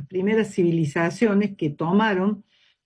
primeras civilizaciones que tomaron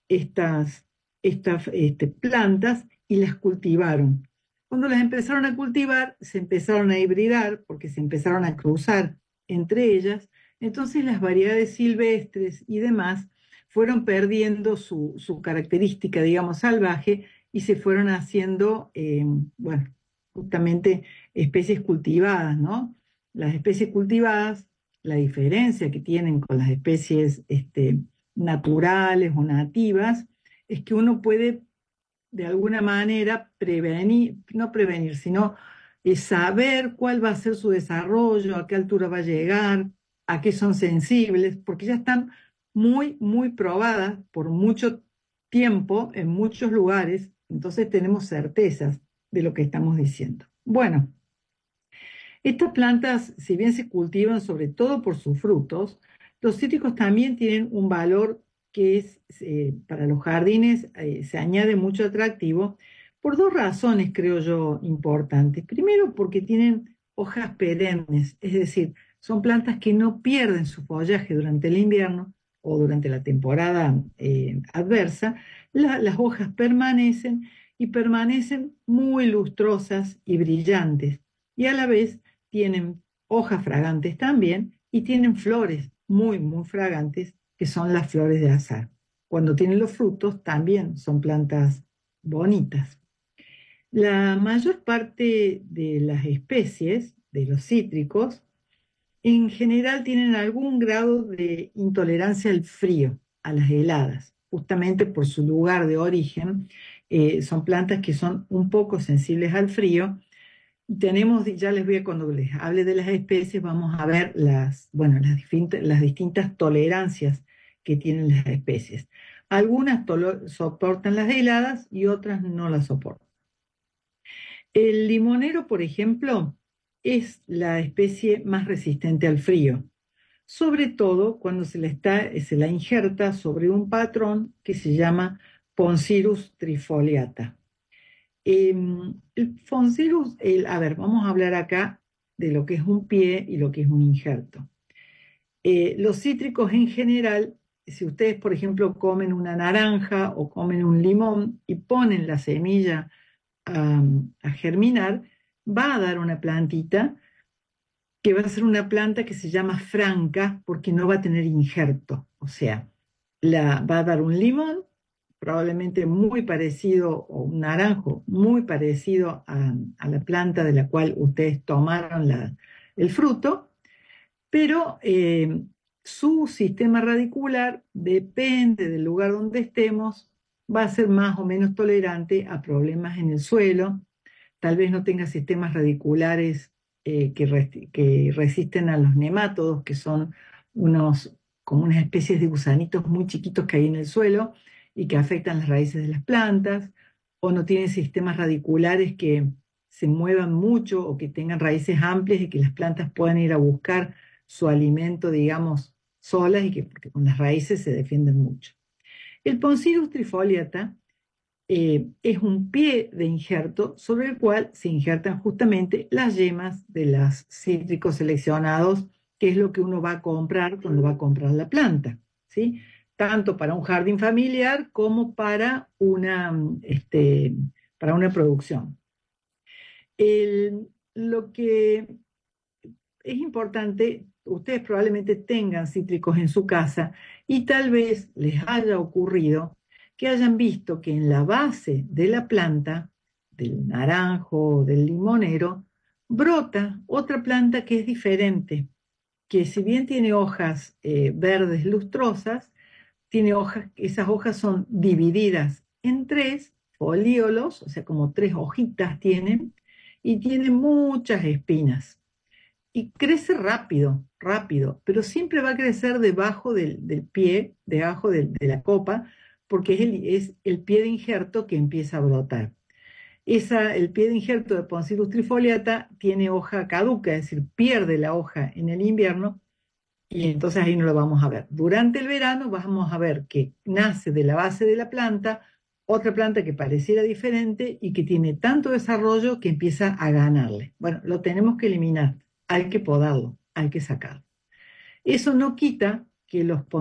estas plantas y las cultivaron. Cuando las empezaron a cultivar, se empezaron a hibridar, porque se empezaron a cruzar entre ellas, entonces las variedades silvestres y demás fueron perdiendo su característica, digamos, salvaje, y se fueron haciendo, bueno, justamente especies cultivadas, ¿no? Las especies cultivadas, la diferencia que tienen con las especies naturales o nativas, es que uno puede de alguna manera prevenir, no prevenir, sino saber cuál va a ser su desarrollo, a qué altura va a llegar, a qué son sensibles, porque ya están muy, muy probadas por mucho tiempo en muchos lugares, entonces tenemos certezas de lo que estamos diciendo. Bueno, estas plantas, si bien se cultivan sobre todo por sus frutos, los cítricos también tienen un valor que es, para los jardines, se añade mucho atractivo por dos razones, creo yo, importantes. Primero, porque tienen hojas perennes, es decir, son plantas que no pierden su follaje durante el invierno o durante la temporada adversa. Las hojas permanecen y permanecen muy lustrosas y brillantes, y a la vez tienen hojas fragantes también y tienen flores muy, muy fragantes, que son las flores de azahar. Cuando tienen los frutos también son plantas bonitas. La mayor parte de las especies de los cítricos en general tienen algún grado de intolerancia al frío, a las heladas, justamente por su lugar de origen. Son plantas que son un poco sensibles al frío. Tenemos, ya les voy a, cuando les hable de las especies, vamos a ver las distintas tolerancias que tienen las especies. Algunas soportan las heladas y otras no las soportan. El limonero, por ejemplo, es la especie más resistente al frío, sobre todo cuando se la injerta sobre un patrón que se llama Poncirus trifoliata. El Poncirus, a ver, vamos a hablar acá de lo que es un pie y lo que es un injerto. Los cítricos en general, si ustedes, por ejemplo, comen una naranja o comen un limón y ponen la semilla a germinar, va a dar una plantita que va a ser una planta que se llama franca porque no va a tener injerto. O sea, va a dar un limón, probablemente muy parecido, o un naranjo muy parecido a la planta de la cual ustedes tomaron el fruto, pero su sistema radicular, depende del lugar donde estemos, va a ser más o menos tolerante a problemas en el suelo. Tal vez no tenga sistemas radiculares que resisten a los nemátodos, que son como unas especies de gusanitos muy chiquitos que hay en el suelo y que afectan las raíces de las plantas, o no tiene sistemas radiculares que se muevan mucho o que tengan raíces amplias y que las plantas puedan ir a buscar su alimento, digamos, solas, porque con las raíces se defienden mucho. El Poncirus trifoliata es un pie de injerto sobre el cual se injertan justamente las yemas de los cítricos seleccionados, que es lo que uno va a comprar cuando va a comprar la planta, ¿sí? Tanto para un jardín familiar como para una producción. Lo que es importante, ustedes probablemente tengan cítricos en su casa y tal vez les haya ocurrido que hayan visto que en la base de la planta, del naranjo o del limonero, brota otra planta que es diferente, que si bien tiene hojas verdes lustrosas, tiene hojas, esas hojas son divididas en tres folíolos, o sea, como tres hojitas tienen, y tienen muchas espinas. Y crece rápido, rápido, pero siempre va a crecer debajo del pie, debajo de la copa, porque es el pie de injerto que empieza a brotar. El pie de injerto de Poncirus trifoliata tiene hoja caduca, es decir, pierde la hoja en el invierno, y entonces ahí no lo vamos a ver. Durante el verano vamos a ver que nace de la base de la planta otra planta que pareciera diferente y que tiene tanto desarrollo que empieza a ganarle. Bueno, lo tenemos que eliminar, hay que podarlo, hay que sacarlo. Eso no quita que los